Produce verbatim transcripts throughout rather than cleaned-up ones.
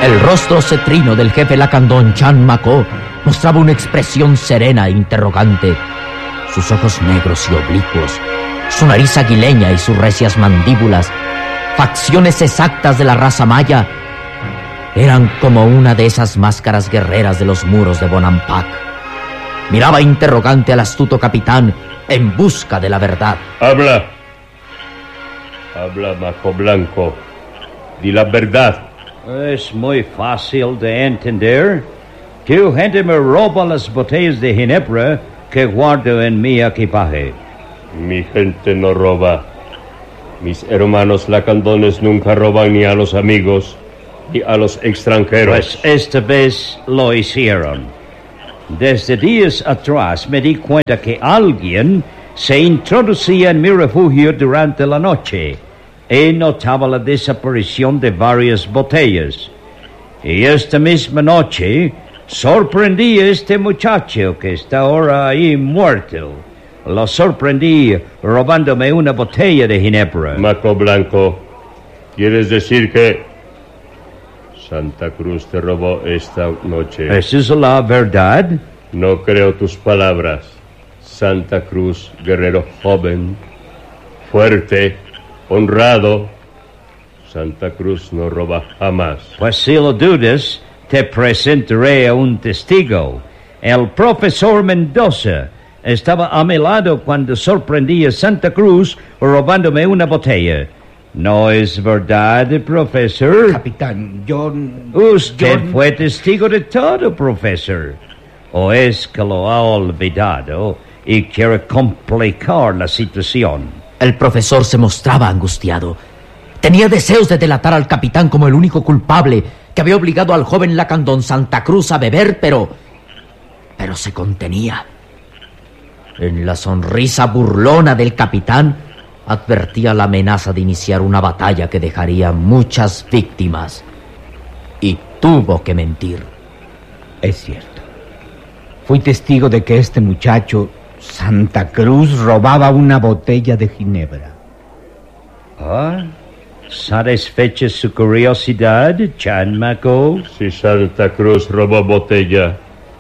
El rostro cetrino del jefe lacandón Chan Mako mostraba una expresión serena e interrogante. Sus ojos negros y oblicuos, su nariz aguileña y sus recias mandíbulas, facciones exactas de la raza maya, eran como una de esas máscaras guerreras de los muros de Bonampak. Miraba interrogante al astuto capitán en busca de la verdad. Habla. Habla, Mako Blanco. Di la verdad. Es muy fácil de entender. Tu gente me roba las botellas de ginebra que guardo en mi equipaje. Mi gente no roba. Mis hermanos lacandones nunca roban ni a los amigos ni a los extranjeros. Pues esta vez lo hicieron. Desde días atrás me di cuenta que alguien se introducía en mi refugio durante la noche y notaba la desaparición de varias botellas. Y esta misma noche sorprendí a este muchacho que está ahora ahí muerto. Lo sorprendí robándome una botella de ginebra. Mako Blanco, ¿quieres decir que Santa Cruz te robó esta noche? ¿Esa es la verdad? No creo tus palabras. Santa Cruz, guerrero joven, fuerte, honrado. Santa Cruz no roba jamás. Pues si lo dudas, te presentaré a un testigo. El profesor Mendoza estaba a mi lado cuando sorprendí a Santa Cruz robándome una botella. ¿No es verdad, profesor? Capitán, yo... Usted yo... fue testigo de todo, profesor. ¿O es que lo ha olvidado y quiere complicar la situación? El profesor se mostraba angustiado. Tenía deseos de delatar al capitán como el único culpable que había obligado al joven lacandón Santa Cruz a beber, pero... pero se contenía. En la sonrisa burlona del capitán advertía la amenaza de iniciar una batalla que dejaría muchas víctimas. Y tuvo que mentir. Es cierto. Fui testigo de que este muchacho, Santa Cruz, robaba una botella de ginebra. ¿Ah? ¿Satisfecha su curiosidad, Chan Mako? Si Santa Cruz robó botella,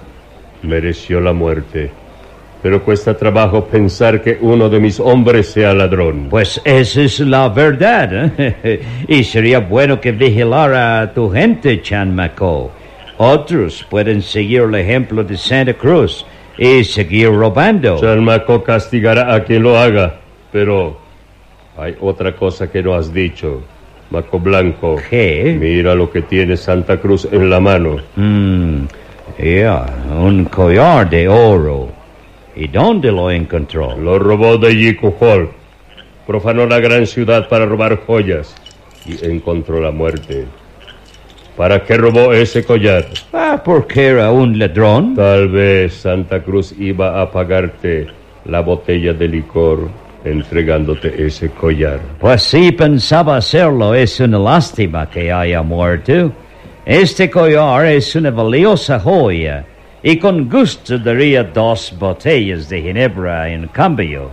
mereció la muerte. Pero cuesta trabajo pensar que uno de mis hombres sea ladrón. Pues esa es la verdad, ¿eh? Y sería bueno que vigilara a tu gente, Chan Mako. Otros pueden seguir el ejemplo de Santa Cruz y seguir robando. Chan Mako castigará a quien lo haga, pero hay otra cosa que no has dicho, Mako Blanco. ¿Qué? Mira lo que tiene Santa Cruz en la mano. Mm, ya, yeah, un collar de oro. ¿Y dónde lo encontró? Lo robó de Yikuhol. Profanó la gran ciudad para robar joyas y encontró la muerte. ¿Para qué robó ese collar? Ah, porque era un ladrón. Tal vez Santa Cruz iba a pagarte la botella de licor entregándote ese collar. Pues sí pensaba hacerlo. Es una lástima que haya muerto. Este collar es una valiosa joya y con gusto daría dos botellas de ginebra en cambio.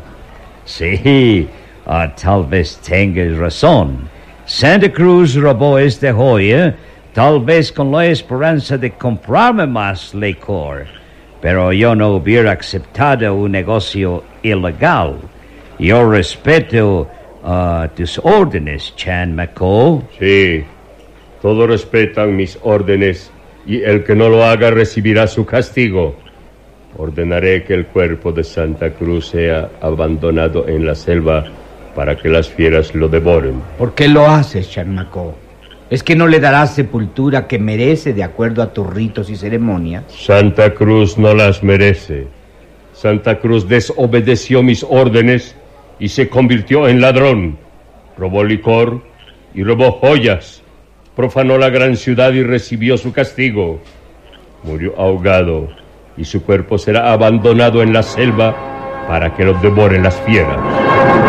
Sí, uh, tal vez tengas razón. Santa Cruz robó esta joya, tal vez con la esperanza de comprarme más licor. Pero yo no hubiera aceptado un negocio ilegal. Yo respeto uh, tus órdenes, Chan Mako. Sí, todos respetan mis órdenes. Y el que no lo haga recibirá su castigo. Ordenaré que el cuerpo de Santa Cruz sea abandonado en la selva para que las fieras lo devoren. ¿Por qué lo haces, Chan Mako? ¿Es que no le darás sepultura que merece de acuerdo a tus ritos y ceremonias? Santa Cruz no las merece. Santa Cruz desobedeció mis órdenes y se convirtió en ladrón. Robó licor y robó joyas. Profanó la gran ciudad y recibió su castigo. Murió ahogado y su cuerpo será abandonado en la selva para que lo devoren las fieras.